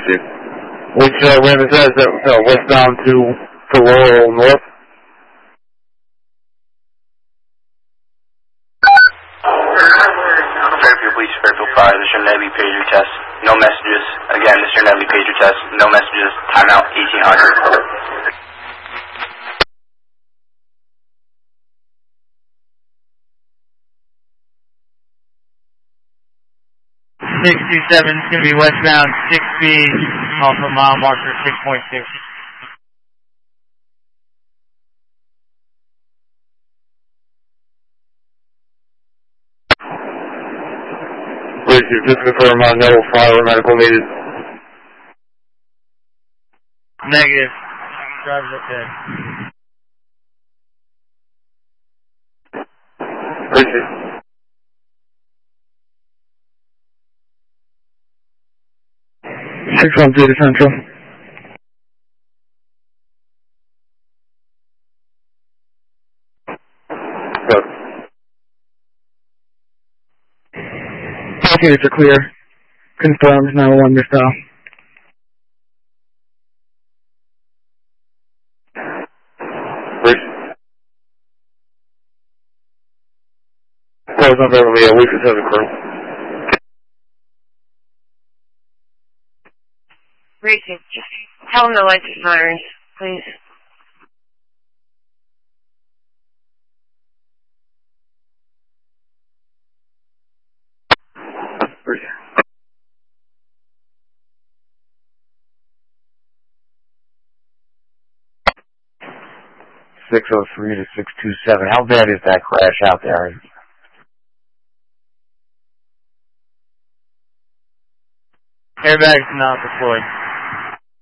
Bridget. Which wind is that? Is that westbound to Laurel North? Fairfield Police, Fairfield Fire, this is your Nebby pager test. No messages. Again, this is your Nebby pager test. No messages. Timeout 1800. 627 is going to be westbound 6 speed off of mile marker 6.6. Bridget, just confirm no fire medical needed. Negative. Driver's okay. Bridget. 612 to Central. All units are clear. Confirmed, 911 missed off. Close on Beverly, we can have a crew. Racing, tell them the lights are sirens, please. .603 to 627. How bad is that crash out there? Airbags not deployed.